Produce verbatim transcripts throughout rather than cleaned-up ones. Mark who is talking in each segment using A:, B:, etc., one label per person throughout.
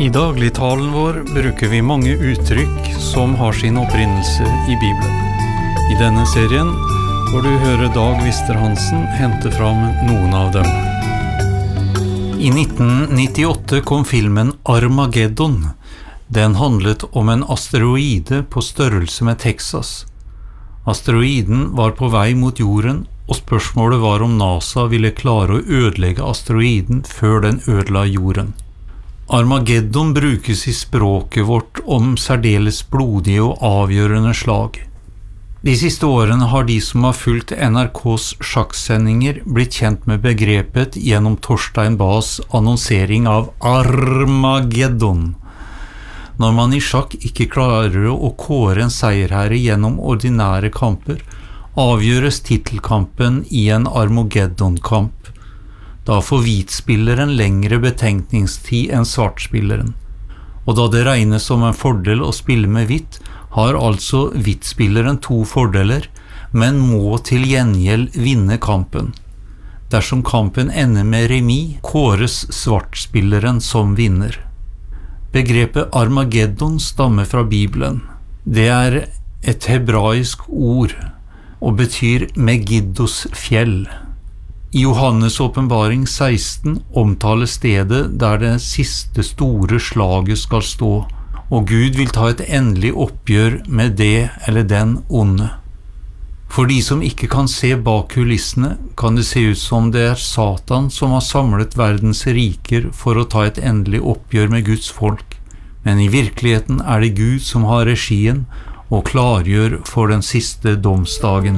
A: I dagligtalen vår bruker vi mange uttrykk som har sin opprinnelse i Bibelen. I denne serien får du høre Dag Wister-Hansen hente fram noen av dem. I nitten nittiåtte kom filmen Armageddon. Den handlet om en asteroide på størrelse med Texas. Asteroiden var på vei mot jorden, og spørsmålet var om NASA ville klare å ødelegge asteroiden før den ødela jorden. Armageddon brukes i språket vårt om særdeles blodige og avgjørende slag. De siste årene har de som har fulgt N R K's sjakksendinger blitt kjent med begrepet gjennom Torstein Bahs annonsering av Armageddon. Når man i sjakk ikke klarer å kåre en seierherre gjennom ordinære kamper, avgjøres titelkampen i en Armageddon-kamp. Da får hvitspilleren lengre betenkningstid enn svartspilleren. Og da det regnes som en fordel å spille med hvitt, har altså hvitspilleren to fordeler, men må til gjengjeld vinne kampen. Dersom kampen ender med remis, kåres svartspilleren som vinner. Begrepet Armageddon stammer fra Bibelen. Det er et hebraisk ord, og betyr Megiddos fjell. I Johannes åpenbaring seksten omtaler stedet der det siste store slaget skal stå, og Gud vil ta et endelig oppgjør med det eller den onde. For de som ikke kan se bak kulissene, kan det se ut som det er Satan som har samlet verdens riker for å ta et endelig oppgjør med Guds folk. Men i virkeligheten er det Gud som har regien og klargjør for den siste domsdagen.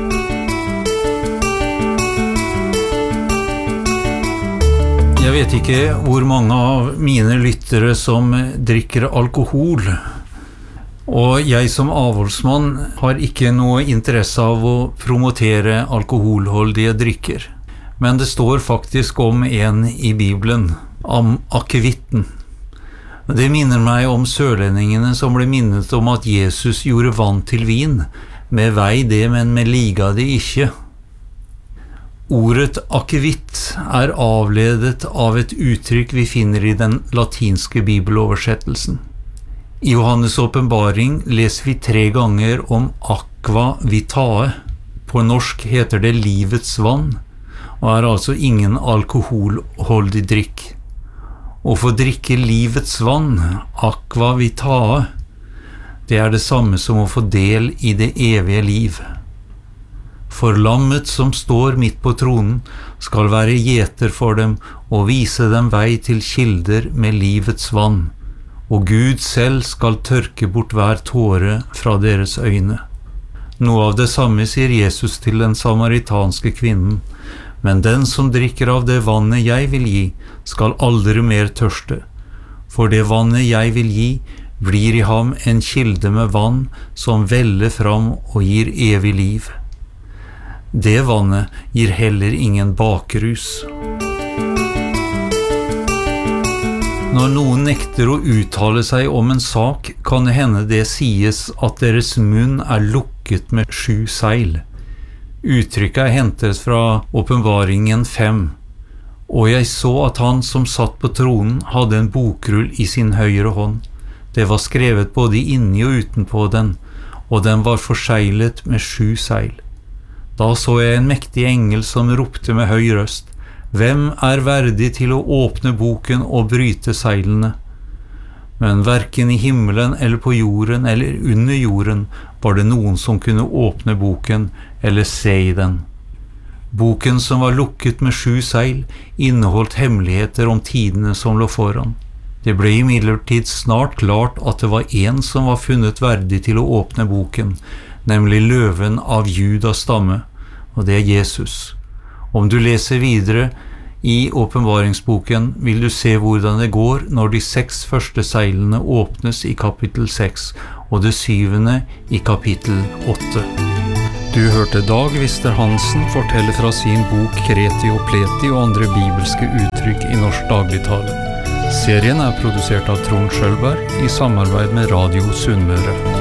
A: Jeg vet ikke hvor mange av mine lyttere som drikker alkohol, og jeg som avholdsmann har ikke noe interesse av å promotere alkoholholdige drikker. Men det står faktisk om en i Bibelen, om akevitten. Det minner meg om sørlendingene som ble minnet om at Jesus gjorde vann til vin, med vei det, men med liga det ikke. Ordet akevitt er avledet av et uttrykk vi finner i den latinske bibeloversettelsen. I Johannes åpenbaring leser vi tre ganger om aqua vitae. På norsk heter det livets vann, og er altså ingen alkoholholdig drikk. Å få drikke livets vann, aqua vitae, det er det samme som å få del i det evige liv. For lammet som står midt på tronen skal være gjeter for dem og vise dem vei til kilder med livets vann, og Gud selv skal tørke bort hver tåre fra deres øyne. Noe av det samme sier Jesus til den samaritanske kvinnen, men den som drikker av det vannet jeg vil gi, skal aldri mer tørste, for det vannet jeg vil gi blir i ham en kilde med vann som veller fram og gir evig liv. Det vannet gir heller ingen bakrus. Når noen nekter å uttale seg om en sak, kan det hende det sies at deres munn er lukket med sju seil. Uttrykket er hentet fra åpenbaringen fem. Og jeg så at han som satt på tronen hadde en bokrull i sin høyre hånd. Det var skrevet både inni og utenpå den, og den var forseglet med sju seil. Da så jeg en mektig engel som ropte med høy røst, «Hvem er verdig til å åpne boken og bryte seilene?» Men hverken i himmelen eller på jorden eller under jorden var det noen som kunne åpne boken eller se i den. Boken som var lukket med sju seil inneholdt hemmeligheter om tidene som lå foran. Det ble imidlertid snart klart at det var en som var funnet verdig til å åpne boken, nemlig løven av Judas stamme, og det er Jesus. Om du leser videre i åpenbaringsboken, vil du se hvordan det går når de seks første seilene åpnes i kapittel seks, og det syvende i kapittel åtte. Du hørte Dag Wister-Hansen fortelle fra sin bok Kreti og Pleti og andre bibelske uttrykk i norsk dagligtale. Serien er produsert av Trond Schølberg i samarbeid med Radio Sunnmøre.